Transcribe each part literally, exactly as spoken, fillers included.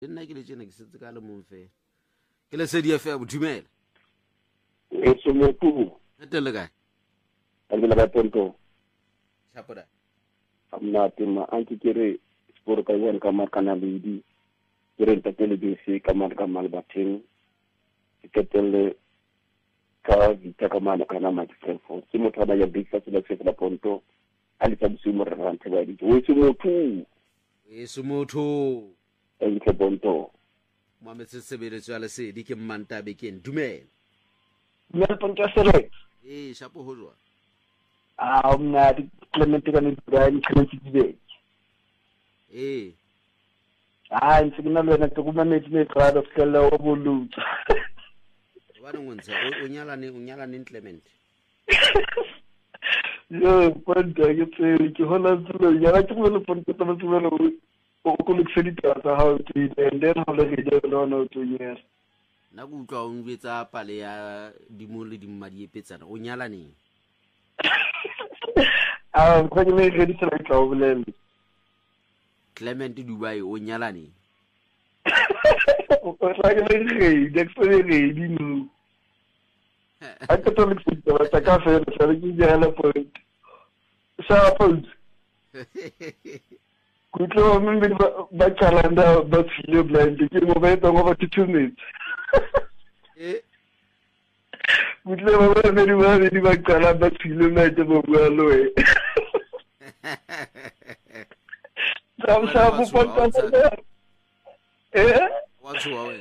nna ke le tsena ke setse ka le mong fela ke le se di F M dumela e se motho etele kae a le ba tonto chapoda amna tema anki kere sport ka yan ka markana lidi kere ta tele be se ka marka mal batin ketele ka vita ka mana kana ma tfefo ke motho ba ya big fast la tse la ponto ali tsa busumo re rantse ba di we se motho e se motho e ke ponto mo metse sebeletso ya le se di ke mmanta be ke dumela me ponto sele eh shapo ho jwa ah umna di Clement ka ni ba ni Clement di eh ah ntsina le na tsukuma metsi me tsara skela o bolutsa bana ngwentsha o nyala ne o nyala ne Clement yo ponto ke tsere ke hola tselo ya ga tselo ponto tsa tselo o ko le sedita tsa ha o tsile and then ho le ge le ona o tsonya na go utlwa o nwetsa pale ya dimo le dimmadi epetsana o nyala ne ah go ke me ge di tsela ka o bolele Clement Dubai o nyala ne o tla ke le ge di experience di no a ke to le sedita tsa ka fe le sa le ke ya la point sa point kutlo mimi ba calendar ba tsile blind ke mo ba eta go ba two minutes eh kutlo ba ba me di ba di ba cala ba tsile na te bo bua loe sam sa bu ponto eh what's wrong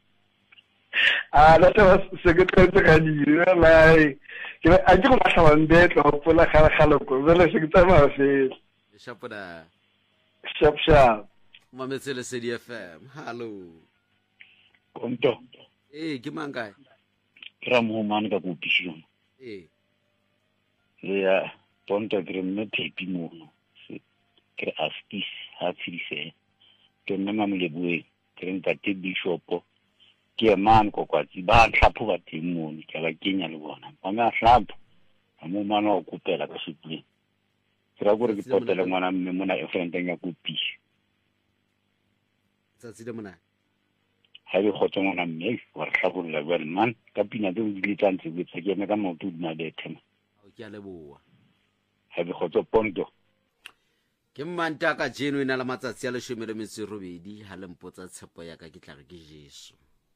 ah la ta se ke tsentse ka di la ke a ke go mahla wande tlo pola khala khala ko le se ke tsama fe shapoda shap shap mametsele se di F M hallo Konto eh ke manga ra mo man ka kupishon eh ya ponto kre me tepi mo kre astis ha tshise ke nna mamle bue kre nka te bishopo ke man ko kwa tsi ba tlhapho ba teng mo ke ba kenya le bona ba nga tlhapho mo mana o kupela ka sipli ra gore ke potela ngwana mme mona e frenteng ya kupisha tsa tsile mona ha di khotso ngwana mme wa tlhabolla well man ka pina de di litantse go tsa ke me ka motu di na le tema o ke a leboa ha di khotso ponto ke mmanta ka jeno ina la matsatsi a le shomele metsi robedi ha le mpotsa tshepo ya ka ke tla re ke Jesu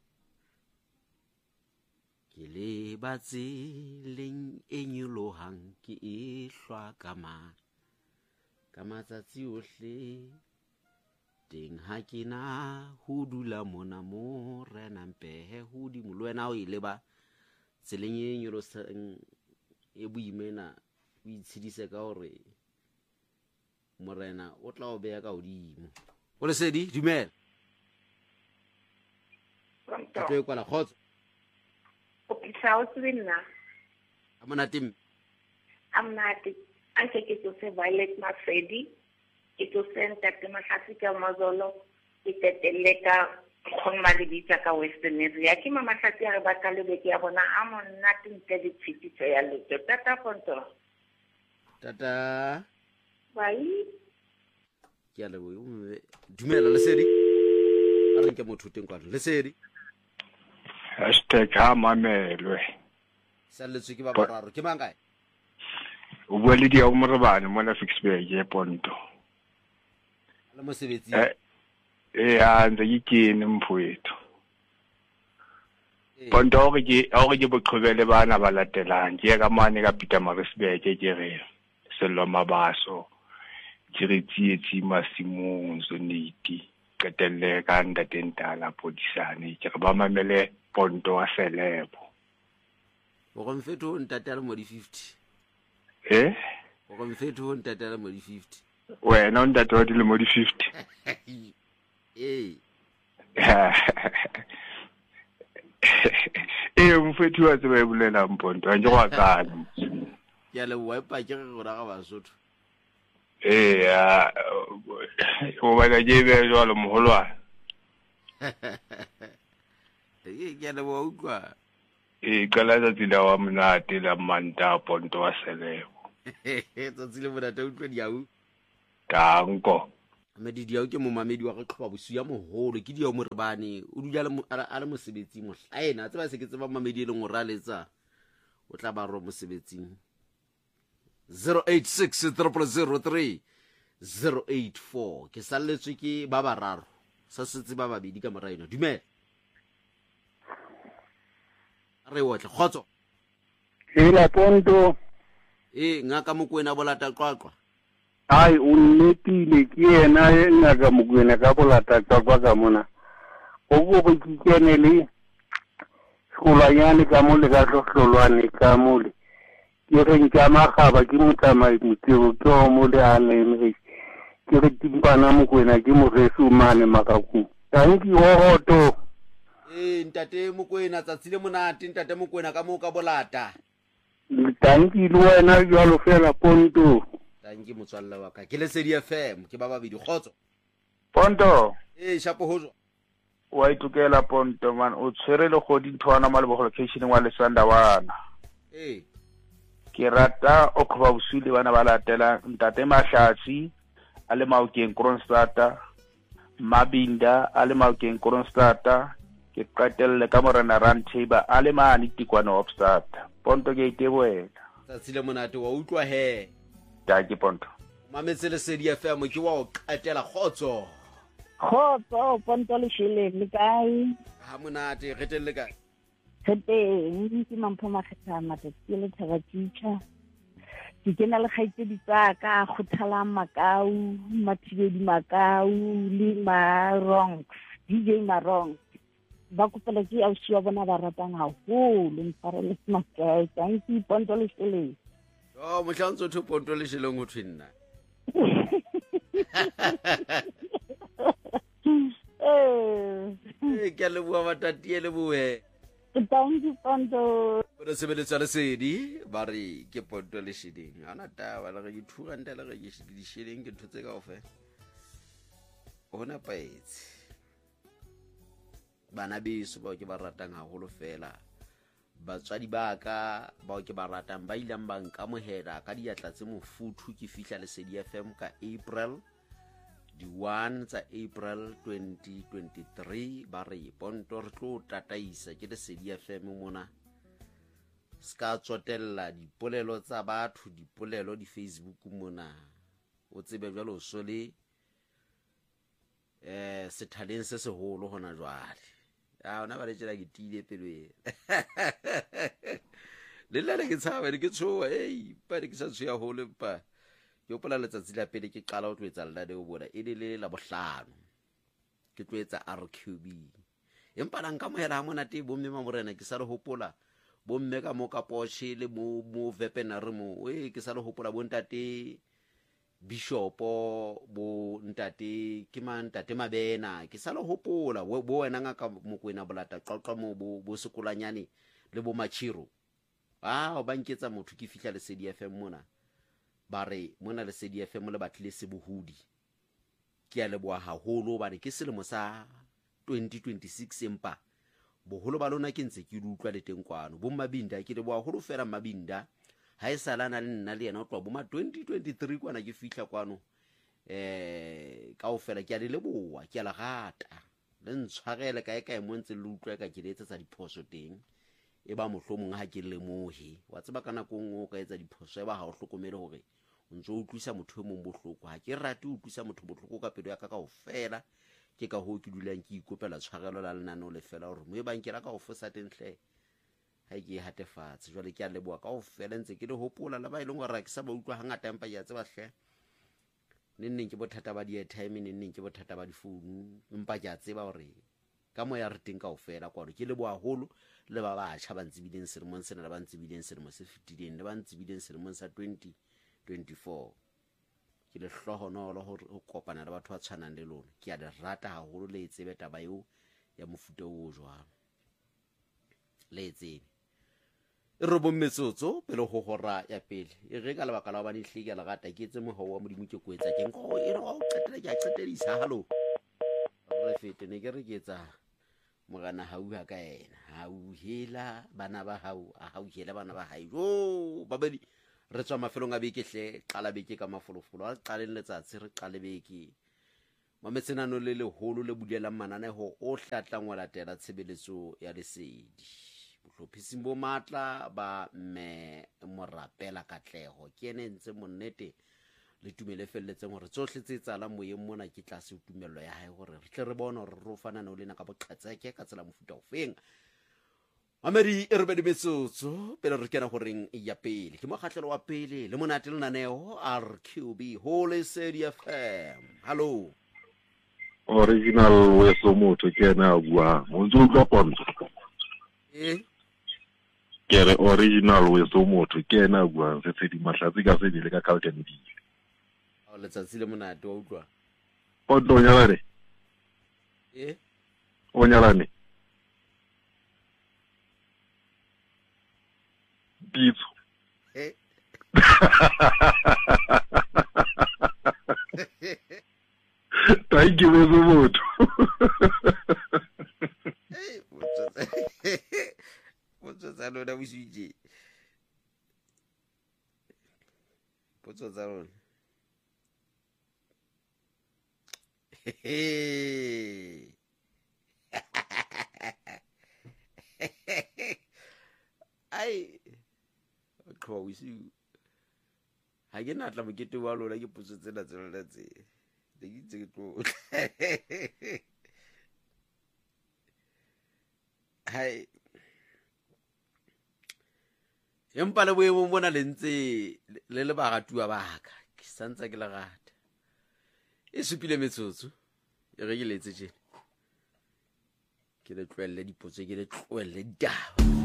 ke le batse leng enyolohang ke e hlwa ka ma ka matsatsi ohle teng ha ke na ho dula mona mo rena mpehe ho di mo lwena o ile ba tseleng e nyolosang e buimena o itshidise ka hore morena o tla o beya ka hodimo o le sedi dumela Pronto. tlo kwala khotso O pisa o tswina. amona tim Amnati. Anche che tu sei Violet Mafedi. Che tu senta che mahasi ka mazolo. Ke tetelle ka khon malibitsa ka Western area. Ke mama hlati ya ba ka lebe ke ya bona a monna tinte di phititso ya letso. Tata ponto. tata Bai. ke a leboa o me dumela le sedi a re ke motho teng kwa le sedi hashtag ha mamelwe saletswe ke ba bararo ke manga o bua le dia o morebane mo la Fixburg e ponto le mosebetsi eh eh a ntse ke kene mphwetho ponto o ke o ke boqhobele bana ba latelang ke ka mane ka Peter Marisburg ke re sello mabaso tsiretsi masimong zoniti ketelle ka ndatentala podisane ke ba mamele ponto wa selebo o go mfeto o ntatela mo di fifty eh o go mfeto o ntatela mo di fifty wena o ntatela di le mo di fifty eh eh mfethu wa tsebe bulela mponto a nje wa kana ya le wipe ke go ra ga basotho eh ya o ba ga jebe jwalo moholwana eh ke le bo ukwa e kala tsa tsila wa mnate la manta ponto wa selebo tsa tsile bona ta utlwa diau tanko Amedi diao ke mo mamedi wa go tlhoba bosu ya moholo ke diao mo re bane o dula le a le mosebetsi mo hlaena tseba se ke tseba mamedi le ngora letsa o tla ba ro mosebetsing zero eight six zero zero three zero eight four ke salletswe ke ba bararo sa setse ba babedi ka moraino dumela re wotle khotso Hela Ponto eh ngaka Mokwena Bolata Qwaqwa ai o nnetile ke yena e ngaka Mokwena ka Bolata Qwaqwa ka mona o go go kikene le skolanyane ka mo le ka hlohlolwane ka mole ke re nka magaba ke motsamai motebo ke o mo le a lene ke re timpana Mokwena ke mo resu mane makaku thank you hoto eh ntate Mokwena tsatsile monate ntate Mokwena ka mo ka Bolata thank you wena jalo fela Ponto thank you motswalle wa ka ke le Lesedi F M ke ba babedi khotso Ponto eh shapo hozo wa itukela Ponto man o tshwere le go dintwana male bo location wa lesanda wana eh ke rata o khoba busule bana ba latela ntate Mahlatsi a le Maokeng Kronstad Mabinda a le Maokeng Kronstad ke qatelle ka morena Ranteba a le mane Tikwana Obstad Ponto ke iteboela tsatsile monate wa utlwa he ta ke Ponto mametse Lesedi F M ke wa o qatela khotso khotso Ponto le shile le kae ha monate re telle kae teng ke mampho makgetha mate ke le thaba teacher ke kena le khaitsedi tsa ka go thala Makau Mathibedi Makau le Marong D J Marong ba kopela ke au sia bona ba ratang ha ho le mpare le smakai thank you Ponto le shile oh mohlantso thu Ponto le shile ngo twinna eh ke le bua batati le bue thank you Ponto re sebeletswa Lesedi ba re ke Ponto le shile ana taba le re ithuga ntele re ke di shileng ke thotse ka ofe ona paetse bana beso ba ke ba ratang haholo fela batswadi ba ka ba ke ba ratang ba ilang ba nka mohela ka diatla tse mofuthu ke fihla Lesedi F M ka April di one tsa April twenty twenty-three ba re Ponto re tlo tataisa ke Lesedi F M mona ska tsotella dipolelo tsa batho dipolelo di Facebook mona o tsebe jalo so le eh sethaleng se seholo hona jwale ah ona ba le tsela ke tile pele le la ke tsaba ke tshoa ei pa ke sa tshoya hole pa ke opola letsatsi la pele ke qala o tloetsa lla le o bona e le la bohlano ke tloetsa R Q B empa la nka mohela ha monate bo mme mamorena ke sa le hopola bo mme ka mo ka Porsche le mo mo Vepenary mo e ke sa le hopola bo ntate Bishopo bo ntate ke man ntate Mabena ke sa le hopola bo wena ngaka Mokwena Bolata Qwaqwa mo bo sekolanyane le bo Machiro ah ba nketsa motho ke fihla Lesedi F M mona ba re mona Lesedi F M le batlile se bohudi ke a leboa haholo ba re ke selemo sa twenty twenty-six empa boholo ba lona ke ntse ke utlwa le teng kwano bo Mabinda ke leboa holo fela Mabinda ha e salana le nna le yena o tloa bo ma twenty twenty-three kwana ke fihla kwano eh kaofela ke a le leboa ke a la gata le ntshwarele kae kae mo ntse le utlwa ka ke le etsa diphoso teng e ba mohlomong ha ke le mohe wa tseba kana go ngo ka etsa diphoso e ba ha o hlokomele hore o ntse o tlwisa motho mo bohloko ha ke rate o tlwisa motho bohloko ka pelo ya ka kaofela ke ka ho ke dulang ke ikopela tshwarelo la lenano le fela hore mo e bang ke ra ka o fosa tenhle ha ke hatefatse jwale ke a leboa kaofela ntse ke le hopola la ba ile ngwa ra ke sa ba utlwa hangata empa ya tseba hle nenneng ke bothata ba di airtime nenneng ke bothata ba di phone empa ke a tseba hore ka mo ya re teng kaofela kwano ke leboa holo le ba ba tjha ba ntsebileng sermon sena ba ntsebileng sermon se fitileng le ba ntsebileng sermon sa twenty twenty-four ke le hlohonolo ho kopana le batho ba tshwanang le lona ke a le rata haholo le tsebe taba eo ya mofuta o jwang le tsebe re bo metsotso pele go hora ya pele e re ka lebaka la ba di hlike la gata ke tse moho wa modimo ke kwetsa ke ngo e re go qetela ke a qetelisa hallo re fete ne ke re ke etsa mogana ha u ha ka ena ha u hela bana ba ha u ha u hela bana ba hae jo babedi re tswa mafelong a beke hle qala beke ka mafolofolo a qaleng letsatsi re qale beke mametsenano le leholo le bulelang mananeho o hlatlang wa latela tshebeletso ya lesedi bohlophising bo matla ba mme Morapela Katleho ke ene ntse monnete le tumele felletseng hore tsohle tse tsalang moyeng mona ke tlase tumello ya hae hore re tle re bone hore re fana no lena ka boqhetseke ka tsela mofuta ofeng Ameri e re be metsotso pele re kena goreng ya pele ke mokgatlelo wa pele le monate le naneo R Q B Holy City F M. Hello original weso motho ke ena bua mo ntse utlwa pontsho eh ke re original weso motho ke ena bua se tse di mahlatsi ka se di le ka Carlton di o letsatsi le monate wa utlwa ponto o nyala ne eh o nyala ne bitso eh Thank you weso motho eh botsa botsa tsa lona busuje botsa tsa lona ai qhwa wisi ha ke natla mokete wa lona ke potso tsena tse lona tse le itse ke tlo hai empa le boemo bona le ntse le le bagatua baka ke santsa ke la gata e supile metsotso e re ke letse tjena ke le tloelle dipotso ke le tloelle ditaba